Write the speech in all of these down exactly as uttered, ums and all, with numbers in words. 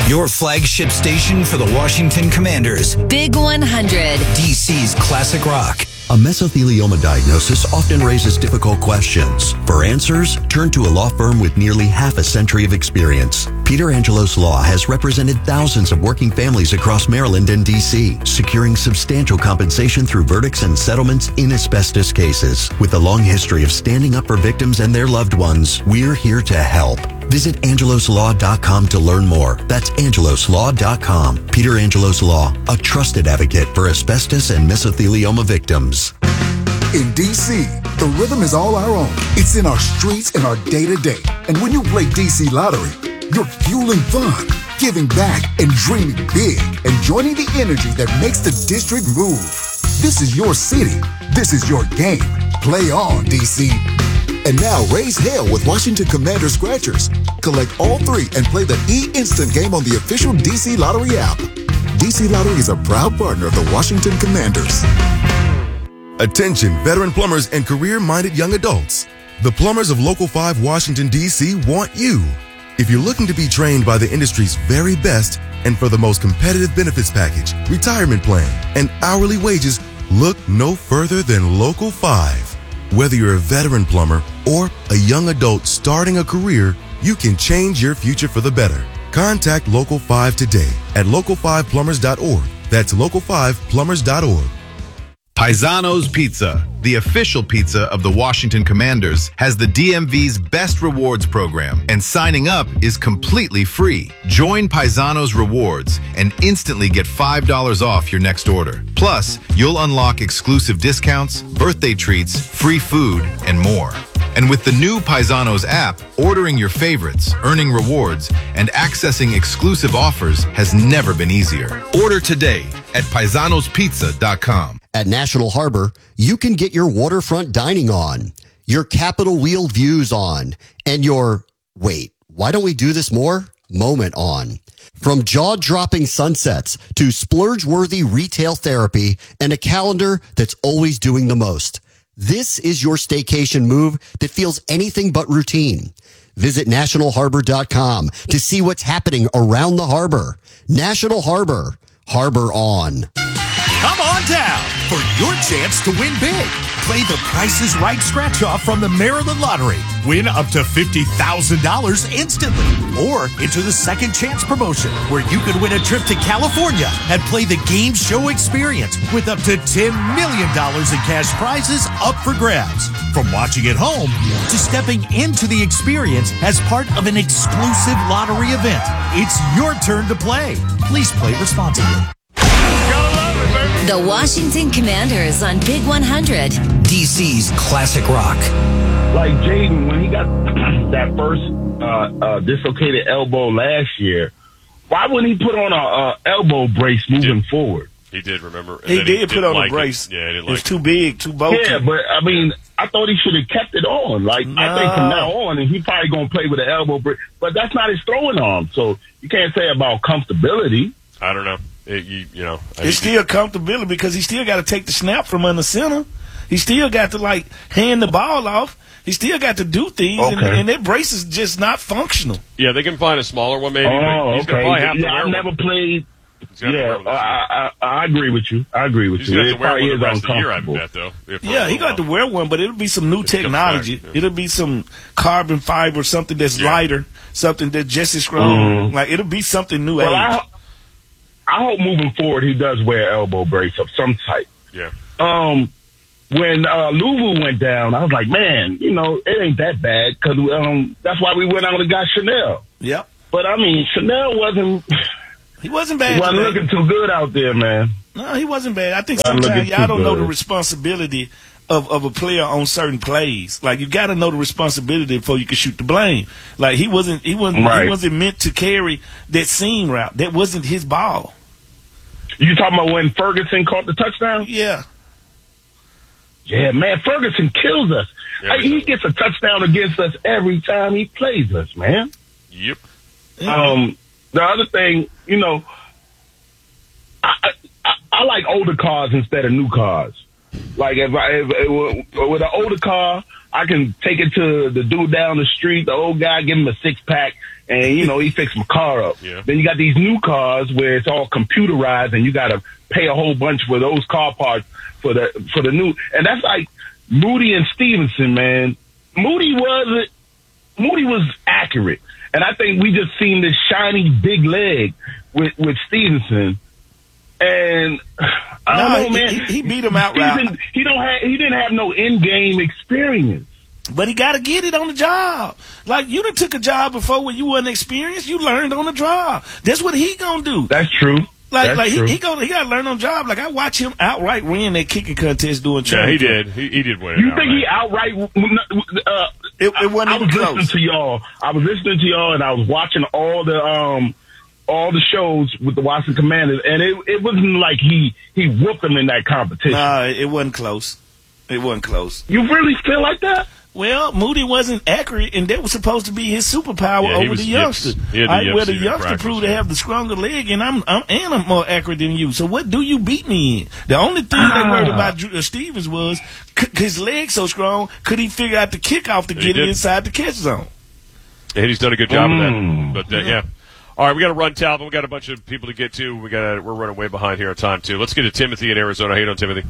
Your flagship station for the Washington Commanders. Big one hundred. D C's classic rock. A mesothelioma diagnosis often raises difficult questions. For answers, turn to a law firm with nearly half a century of experience. Peter Angelos Law has represented thousands of working families across Maryland and D C, securing substantial compensation through verdicts and settlements in asbestos cases. With a long history of standing up for victims and their loved ones, we're here to help. Visit angelos law dot com to learn more. That's angelos law dot com. Peter Angelos Law, a trusted advocate for asbestos and mesothelioma victims. In D C, the rhythm is all our own. It's in our streets and our day-to-day. And when you play D C Lottery, you're fueling fun, giving back, and dreaming big, and joining the energy that makes the district move. This is your city. This is your game. Play on, D C. And now raise hell with Washington Commander Scratchers. Collect all three and play the E-Instant game on the official D C Lottery app. D C Lottery is a proud partner of the Washington Commanders. Attention, veteran plumbers and career-minded young adults. The plumbers of Local five Washington, D C want you. If you're looking to be trained by the industry's very best and for the most competitive benefits package, retirement plan, and hourly wages, look no further than Local five. Whether you're a veteran plumber or a young adult starting a career, you can change your future for the better. Contact Local five today at local five plumbers dot org. That's local five plumbers dot org. Paisano's Pizza, the official pizza of the Washington Commanders, has the D M V's best rewards program, and signing up is completely free. Join Paisano's Rewards and instantly get five dollars off your next order. Plus, you'll unlock exclusive discounts, birthday treats, free food, and more. And with the new Paisanos app, ordering your favorites, earning rewards, and accessing exclusive offers has never been easier. Order today at paisanos pizza dot com. At National Harbor, you can get your waterfront dining on, your Capitol wheeled views on, and your, wait, why don't we do this more? Moment on. From jaw-dropping sunsets to splurge-worthy retail therapy and a calendar that's always doing the most. This is your staycation move that feels anything but routine. Visit national harbor dot com to see what's happening around the harbor. National Harbor. Harbor on. Come on down for your chance to win big. Play the Price is Right scratch-off from the Maryland Lottery. Win up to fifty thousand dollars instantly. Or enter the Second Chance promotion, where you could win a trip to California and play the game show experience with up to ten million dollars in cash prizes up for grabs. From watching at home to stepping into the experience as part of an exclusive lottery event. It's your turn to play. Please play responsibly. The Washington Commanders on Big one hundred. D C's classic rock. Like Jaden, when he got that first uh, uh, dislocated elbow last year, why wouldn't he put on a uh, elbow brace moving forward? He did, remember? And he did he put on like a brace. It. Yeah, he didn't it was like too it. big, too bulky. Yeah, but I mean, I thought he should have kept it on. Like, no. I think from now on, and he probably going to play with an elbow brace. But that's not his throwing arm, so you can't say about comfortability. I don't know. It, you, you know, I it's still comfortability because he still got to take the snap from under center. He still got to, like, hand the ball off. He still got to do things, okay. and, and that brace is just not functional. Yeah, they can find a smaller one maybe. Oh, but he's okay. gonna probably have yeah, to wear I've one. never played. Yeah, I, I, I, I agree with you. I agree with he's you. gonna It have to wear probably one is the rest of the year, I uncomfortable. bet, though. Yeah, he got to wear one, but it'll be some new technology. Back, yeah. It'll be some carbon fiber, something that's yeah. lighter, something that's just as strong. Mm-hmm. Like, it'll be something new. Well, age. I, I hope moving forward he does wear elbow brace of some type. Yeah. Um, when uh, Louisville went down, I was like, man, you know, it ain't that bad because um, that's why we went out and got Chanel. Yep. But I mean, Chanel wasn't. He wasn't bad. He wasn't today. looking too good out there, man. No, he wasn't bad. I think Wasn't sometimes looking y'all too don't know good. the responsibility of, of a player on certain plays. Like, you got to know the responsibility before you can shoot the blame. Like, he wasn't he wasn't Right. he wasn't meant to carry that seam route. That wasn't his ball. You talking about when Ferguson caught the touchdown? Yeah. Yeah, man, Ferguson kills us. Yeah, Hey, he gets a touchdown against us every time he plays us, man. Yep. Um, the other thing, you know, I, I, I like older cars instead of new cars. Like if I if, if, with an older car, I can take it to the dude down the street, the old guy, give him a six pack, and you know he fixed my car up. Yeah. Then you got these new cars where it's all computerized, and you got to pay a whole bunch for those car parts for the for the new. And that's like Moody and Stevenson, man. Moody was Moody was accurate, and I think we just seen this shiny big leg with with Stevenson. And I don't no, know, man. He, he beat him outright. Stevenson, he don't have he didn't have no in game experience. But he got to get it on the job. Like, you done took a job before where you wasn't experienced. You learned on the job. That's what he gonna do. That's true. Like, That's like true. he he, gonna, he got to learn on the job. Like, I watch him outright win that kicking contest doing Yeah, training. he did. He, he did win. You it think he outright? Uh, it, it wasn't I, I even was close. listening to y'all. I was listening to y'all, and I was watching all the um all the shows with the Washington Commanders, and it it wasn't like he he whooped them in that competition. Nah, it wasn't close. It wasn't close. You really feel like that? Well, Moody wasn't accurate, and that was supposed to be his superpower Yeah, he over was the yips. youngster. He had the I, yips well, the even in youngster practice, proved to yeah. have the stronger leg, and I'm, I'm and I'm more accurate than you. So what do you beat me in? The only thing that worried about Drew, uh, Stevens was c- his leg so strong. Could he figure out the kickoff to He get it did. inside the catch zone? And he's done a good job Mm. of that. But uh, yeah. All right, we got to run, Talvin. We got a bunch of people to get to. We got we're running way behind here on time too. Let's get to Timothy in Arizona. How you doing, Timothy?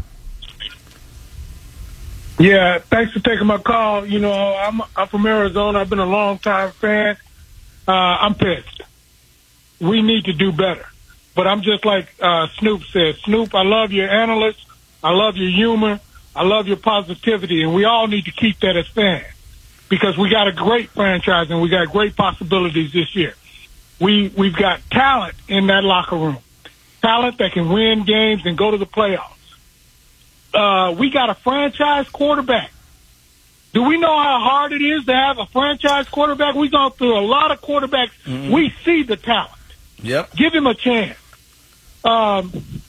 Yeah, thanks for taking my call. You know, I'm I'm from Arizona. I've been a long time fan. Uh, I'm pissed. We need to do better. But I'm just like uh, Snoop said. Snoop, I love your analysts. I love your humor. I love your positivity, and we all need to keep that as fans because we got a great franchise and we got great possibilities this year. We we've got talent in that locker room, talent that can win games and go to the playoffs. Uh, we got a franchise quarterback. Do we know how hard it is to have a franchise quarterback? We've gone through a lot of quarterbacks. Mm-hmm. We see the talent. Yep. Give him a chance. Um,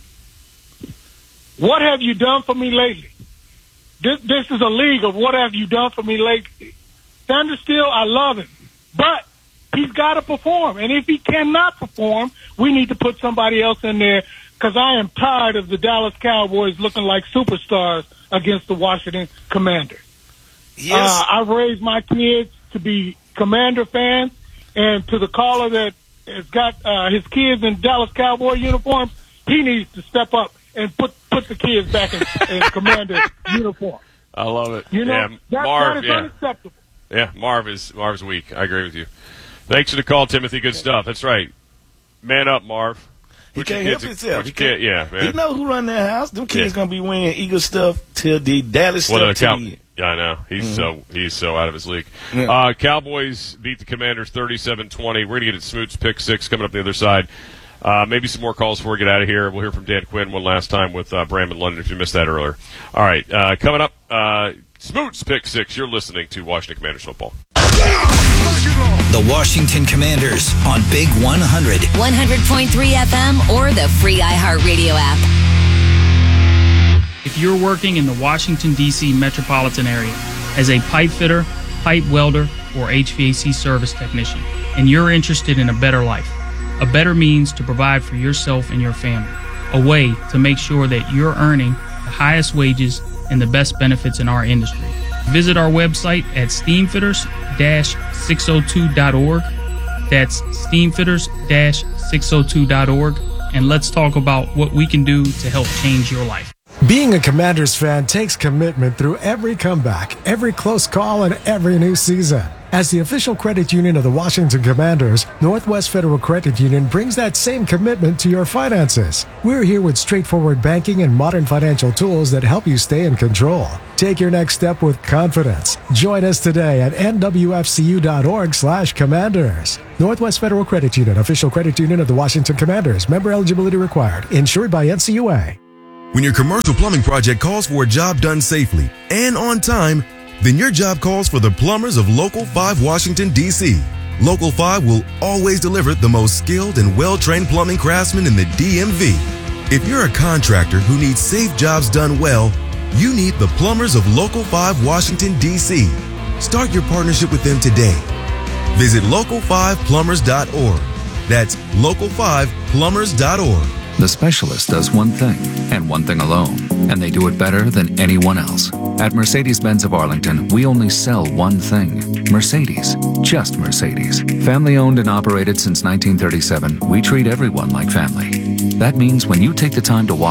what have you done for me lately? This, this is a league of what have you done for me lately. Sanders Steele, I love him. But he's got to perform. And if he cannot perform, we need to put somebody else in there because I am tired of the Dallas Cowboys looking like superstars against the Washington Commanders. Yes. Uh, I've raised my kids to be Commander fans, and to the caller that has got uh, his kids in Dallas Cowboy uniforms, he needs to step up and put put the kids back in, in Commander uniform. I love it. You know, yeah, that, Marv. that is yeah, unacceptable. yeah. Marv is Marv's weak. I agree with you. Thanks for the call, Timothy. Good stuff. That's right. Man up, Marv. He Put your can't help kids- himself. put He your can't- kid- yeah, man. He know who run that house. Them kids Yeah. gonna be wearing Eagle stuff till the Dallas Well, stuff. the Cow- till the- yeah, I know. He's Mhm. so he's so out of his league. Yeah. Uh, Cowboys beat the Commanders thirty-seven twenty. We're going to get at Smoot's pick six coming up the other side. Uh, maybe some more calls before we get out of here. We'll hear from Dan Quinn one last time with uh, Bram London if you missed that earlier. All right, uh, coming up, uh, Smoot's pick six. You're listening to Washington Commanders football. The Washington Commanders on Big one hundred. one hundred point three F M or the free iHeartRadio app. If you're working in the Washington, D C metropolitan area as a pipe fitter, pipe welder, or H V A C service technician, and you're interested in a better life, a better means to provide for yourself and your family, a way to make sure that you're earning the highest wages and the best benefits in our industry. Visit our website at steamfitters dash six oh two dot org. That's steamfitters dash six oh two dot org. And let's talk about what we can do to help change your life. Being a Commanders fan takes commitment through every comeback, every close call, and every new season. As the official credit union of the Washington Commanders, Northwest Federal Credit Union brings that same commitment to your finances. We're here with straightforward banking and modern financial tools that help you stay in control. Take your next step with confidence. Join us today at N W F C U dot org slash commanders. Northwest Federal Credit Union, official credit union of the Washington Commanders. Member eligibility required. Insured by N C U A. When your commercial plumbing project calls for a job done safely and on time, then your job calls for the plumbers of Local five Washington, D C Local five will always deliver the most skilled and well-trained plumbing craftsmen in the D M V. If you're a contractor who needs safe jobs done well, you need the plumbers of Local five Washington, D C Start your partnership with them today. Visit local five plumbers dot org. That's local five plumbers dot org. The specialist does one thing, and one thing alone, and they do it better than anyone else. At Mercedes-Benz of Arlington, we only sell one thing. Mercedes. Just Mercedes. Family owned and operated since nineteen thirty-seven, we treat everyone like family. That means when you take the time to walk